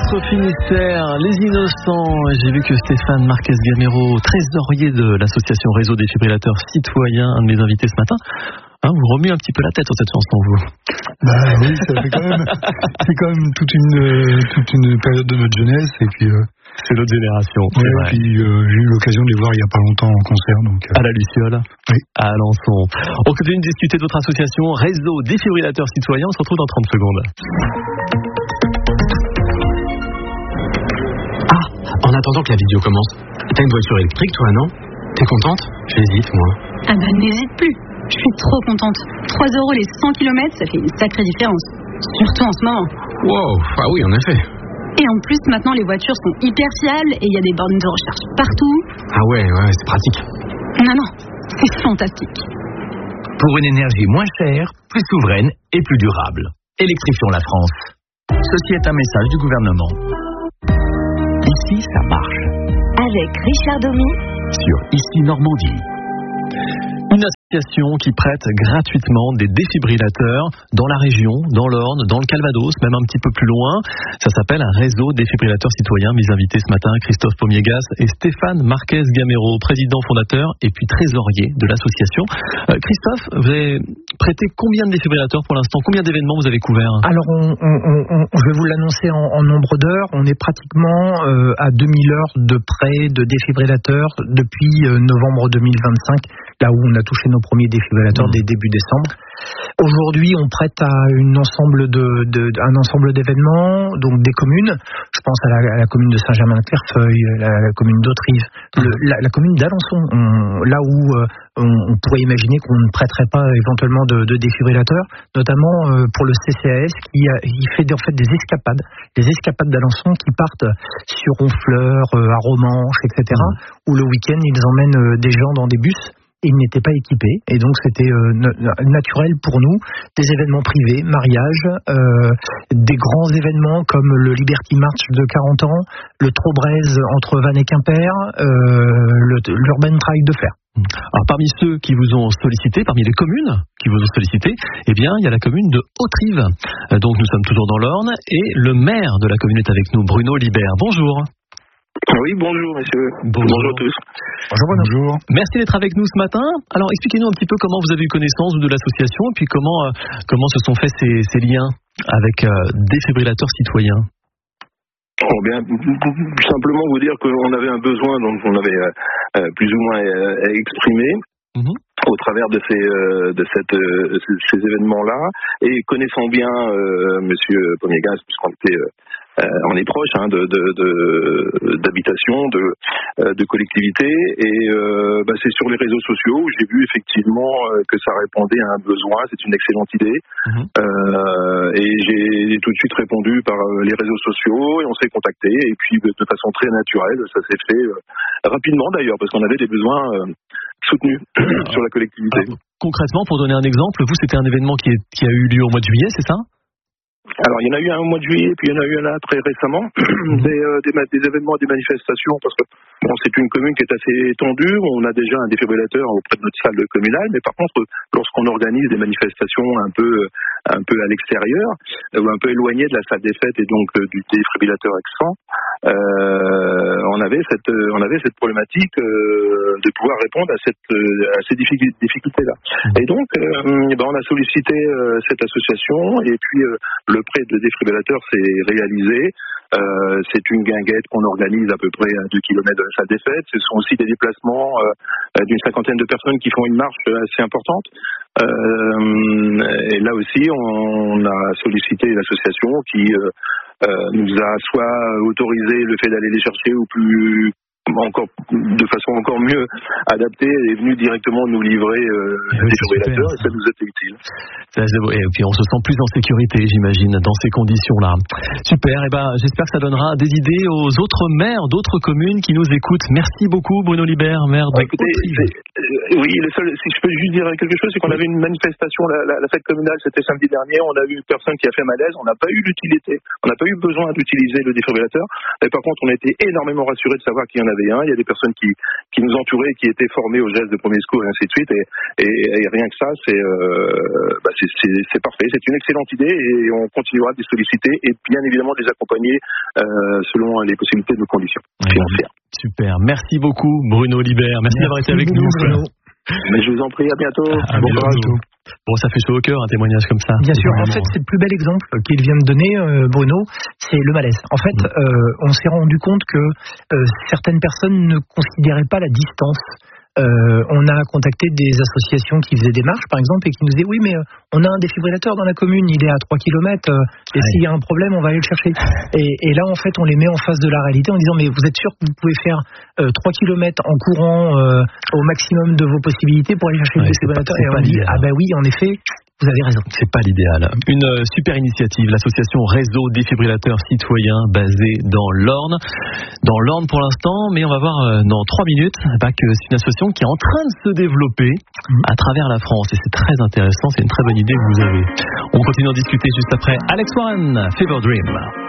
notre Finistère, les innocents. J'ai vu que Stéphane Marquez Gamero, trésorier de l'association Réseau Défibrillateurs Citoyens, un de mes invités ce matin, vous remuez un petit peu la tête sur cette chanson, vous. Bah oui, ça fait c'est quand même toute une période de notre jeunesse, et puis c'est notre génération. Ouais, et puis j'ai eu l'occasion de les voir il y a pas longtemps en concert, donc. À la Luciole. Oui. À Alençon. On continue de discuter de votre association Réseau Défibrillateurs Citoyens. On se retrouve dans 30 secondes. En attendant que la vidéo commence, t'as une voiture électrique, toi, non? T'es contente? J'hésite, moi. Ah bah n'hésite plus. Je suis trop contente. 3 € les 100 km, ça fait une sacrée différence. Surtout en ce moment. Wow, ah oui, en effet. Et en plus, maintenant, les voitures sont hyper fiables et il y a des bornes de recharge partout. Ah ouais, c'est pratique. Non, c'est fantastique. Pour une énergie moins chère, plus souveraine et plus durable. Électrifions la France. Ceci est un message du gouvernement. Ici, ça marche. Avec Richard Domy Sur Ici Normandie. Une association qui prête gratuitement des défibrillateurs dans la région, dans l'Orne, dans le Calvados, même un petit peu plus loin. Ça s'appelle un réseau défibrillateurs citoyens. Mes invités ce matin, Christophe Pomiegas et Stéphane Marquez Gamero, président fondateur et puis trésorier de l'association. Christophe, vous avez prêté combien de défibrillateurs pour l'instant? Combien d'événements vous avez couverts? Alors, je vais vous l'annoncer en nombre d'heures. On est pratiquement à 2000 heures de prêt de défibrillateurs depuis novembre 2025, là où on a touché nos premiers défibrillateurs dès début décembre. Aujourd'hui, on prête à un ensemble d'événements, donc des communes. Je pense à la commune de Saint-Germain-de-Clairefeuille, la commune d'Autrive, la commune d'Alençon, là où on pourrait imaginer qu'on ne prêterait pas éventuellement de défibrillateurs, notamment pour le CCAS qui fait en fait des escapades d'Alençon qui partent sur Honfleur, à Romanche, etc. Où le week-end ils emmènent des gens dans des bus. Ils n'étaient pas équipés, et donc c'était naturel pour nous. Des événements privés, mariages, des grands événements comme le Liberty March de 40 ans, le Trobrez entre Vannes et Quimper, l'Urban Trail de Fer. Alors parmi ceux qui vous ont sollicité, parmi les communes qui vous ont sollicité, eh bien il y a la commune de Autrive. Donc nous sommes toujours dans l'Orne, et le maire de la commune est avec nous, Bruno Libert. Bonjour. Oui, bonjour messieurs. Bonjour à tous. Bonjour. Merci d'être avec nous ce matin. Alors expliquez-nous un petit peu comment vous avez eu connaissance de l'association, et puis comment se sont faits ces liens avec défibrillateurs citoyens. Bien, simplement vous dire qu'on avait un besoin, donc on avait plus ou moins exprimé. Au travers de ces événements-là, et connaissant bien Monsieur Pomiegas, puisqu'on était on est proche d'habitation, de collectivité, et c'est sur les réseaux sociaux où j'ai vu effectivement que ça répondait à un besoin. C'est une excellente idée, et j'ai tout de suite répondu par les réseaux sociaux, et on s'est contacté, et puis de façon très naturelle, ça s'est fait rapidement d'ailleurs, parce qu'on avait des besoins soutenus sur la collectivité. Alors, concrètement, pour donner un exemple, vous, c'était un événement qui a eu lieu au mois de juillet, c'est ça? Alors, il y en a eu un au mois de juillet, puis il y en a eu un là très récemment, des événements, des manifestations, parce que c'est une commune qui est assez étendue, on a déjà un défibrillateur auprès de notre salle communale, mais par contre, lorsqu'on organise des manifestations un peu à l'extérieur, ou un peu éloignées de la salle des fêtes et donc du défibrillateur extant, on avait cette problématique de pouvoir répondre à ces difficultés-là. Et donc, on a sollicité cette association, et puis le prêt de défibrillateur s'est réalisé. C'est une guinguette qu'on organise à peu près à 2 km de la salle des fêtes. Ce sont aussi des déplacements d'une 50aine de personnes qui font une marche assez importante. Et là aussi, on a sollicité l'association qui nous a soit autorisé le fait d'aller les chercher, ou plus de façon encore mieux adaptée, est venue directement nous livrer le défibrillateur, et ça nous était utile. Et puis on se sent plus en sécurité, j'imagine, dans ces conditions-là. Super, et j'espère que ça donnera des idées aux autres maires d'autres communes qui nous écoutent. Merci beaucoup Bruno Libert, maire de Autrive. Oui, si je peux juste dire quelque chose, c'est qu'on avait une manifestation, la fête communale, c'était samedi dernier, on a eu une personne qui a fait malaise, on n'a pas eu l'utilité, on n'a pas eu besoin d'utiliser le défibrillateur, mais par contre on a été énormément rassurés de savoir qu'il y en avait un. Il y a des personnes qui nous entouraient, qui étaient formées aux gestes de premier secours et ainsi de suite. Et rien que ça, c'est parfait. C'est une excellente idée et on continuera de les solliciter et bien évidemment de les accompagner selon les possibilités de nos conditions financières. Super. Merci beaucoup, Bruno Libert. Merci d'avoir été avec nous, Bruno. Mais je vous en prie, à bientôt. Bon courage. Bon, ça fait chaud au cœur, un témoignage comme ça. Bien sûr. En fait, c'est le plus bel exemple qu'il vient de donner, Bruno, c'est le malaise. En fait, on s'est rendu compte que certaines personnes ne considéraient pas la distance. On a contacté des associations qui faisaient des marches, par exemple, et qui nous disaient oui, mais on a un défibrillateur dans la commune, il est à 3 km, et s'il y a un problème, on va aller le chercher. Et là, en fait, on les met en face de la réalité en disant mais vous êtes sûr que vous pouvez faire 3 km en courant au maximum de vos possibilités pour aller chercher le défibrillateur? Et on dit ah ben oui, en effet. Vous avez raison. C'est pas l'idéal. Une super initiative, l'association Réseau Défibrillateur Citoyen basée dans l'Orne. Dans l'Orne pour l'instant, mais on va voir dans 3 minutes que c'est une association qui est en train de se développer à travers la France. Et c'est très intéressant, c'est une très bonne idée que vous avez. On continue d'en discuter juste après. Alex Warren, Fever Dream.